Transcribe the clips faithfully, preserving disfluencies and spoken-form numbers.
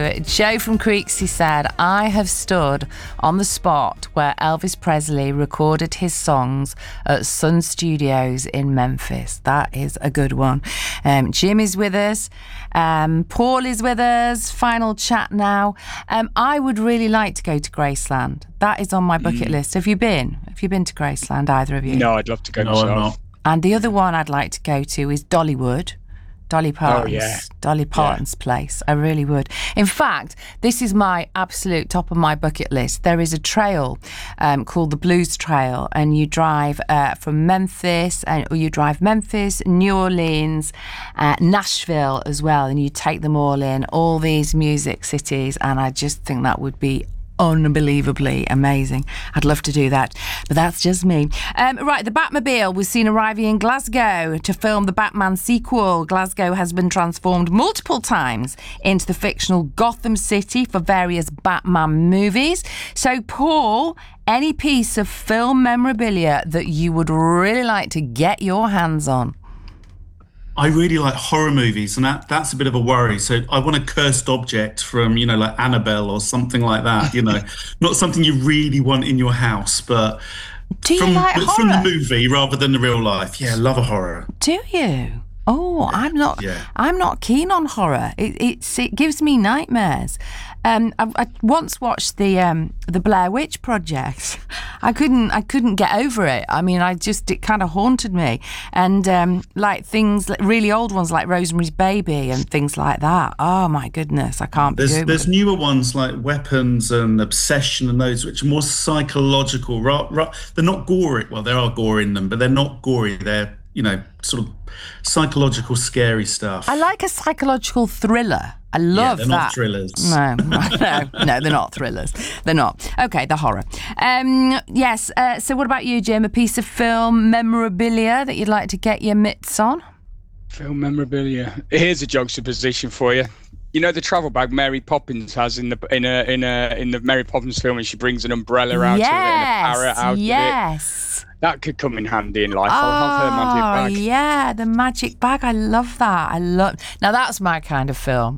So, Joe from Creeksy said, I have stood on the spot where Elvis Presley recorded his songs at Sun Studios in Memphis. That is a good one. Um, Jim is with us. Um, Paul is with us. Final chat now. Um, I would really like to go to Graceland. That is on my bucket mm. list. Have you been? Have you been to Graceland, either of you? No, I'd love to go no, myself. I'm not. And the other one I'd like to go to is Dollywood. Dolly Parton's, oh, yeah. Dolly Parton's yeah. place. I really would. In fact, this is my absolute top of my bucket list. There is a trail um, called the Blues Trail, and you drive uh, from Memphis, and or you drive Memphis, New Orleans, uh, Nashville as well, and you take them all in, all these music cities, and I just think that would be unbelievably amazing. I'd love to do that, but that's just me. Um, right, the Batmobile was seen arriving in Glasgow to film the Batman sequel. Glasgow has been transformed multiple times into the fictional Gotham City for various Batman movies. So, Paul, any piece of film memorabilia that you would really like to get your hands on? I really like horror movies, and that, that's a bit of a worry. So I want a cursed object from, you know, like Annabelle or something like that, you know, not something you really want in your house, but Do you from, like from horror? the movie rather than the real life. Yeah, I love a horror. Do you? Oh, yeah, I'm not. Yeah. I'm not keen on horror. It it's, it gives me nightmares. Um, I, I once watched the um, the Blair Witch Project. I couldn't. I couldn't get over it. I mean, I just it kind of haunted me. And um, like things, really old ones like Rosemary's Baby and things like that. Oh my goodness, I can't. There's be there's newer ones like Weapons and Obsession and those which are more psychological. Ra- ra- they're not gory. Well, there are gore in them, but they're not gory. They're, you know, sort of psychological, scary stuff. I like a psychological thriller. I love yeah, they're that. not thrillers. No, no, no, they're not thrillers. They're not. Okay, the horror. Um, yes, uh, so what about you, Jim? A piece of film memorabilia that you'd like to get your mitts on? Film memorabilia. Here's a juxtaposition for you. You know the travel bag Mary Poppins has in the in a in a in the Mary Poppins film, and she brings an umbrella out yes, of it and a parrot out yes. of it. That could come in handy in life. Oh, I'll have her magic bag. Yeah, the magic bag. I love that. I love. Now that's my kind of film.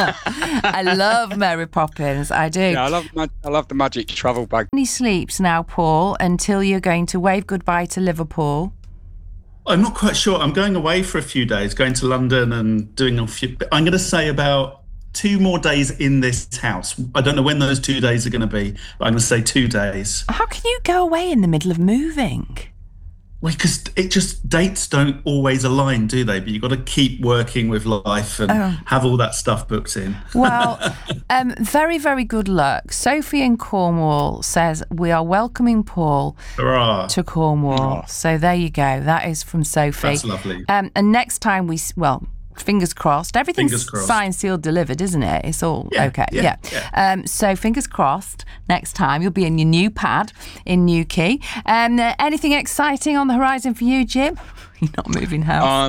I love Mary Poppins. I do. Yeah, I love. I love the magic travel bag. He sleeps now, Paul, until you're going to wave goodbye to Liverpool. I'm not quite sure. I'm going away for a few days, going to London and doing a few. I'm going to say about two more days in this house. I don't know when those two days are going to be, but I'm going to say two days. How can you go away in the middle of moving? Well, because it just, dates don't always align, do they? But you've got to keep working with life and oh. have all that stuff booked in. Well, um, very, very good luck. Sophie in Cornwall says, we are welcoming Paul Hurrah. to Cornwall. Oh. So there you go. That is from Sophie. That's lovely. Um, and next time we, well, fingers crossed. Everything's fingers crossed. Signed, sealed, delivered, isn't it? It's all yeah, okay. Yeah. yeah. yeah. Um, so fingers crossed. Next time you'll be in your new pad in Newquay. Um, uh, anything exciting on the horizon for you, Jim? You're not moving house.